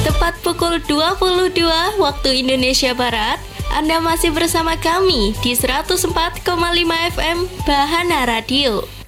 Tepat pukul 22 waktu Indonesia Barat, Anda masih bersama kami di 104,5 FM Bahana Radio.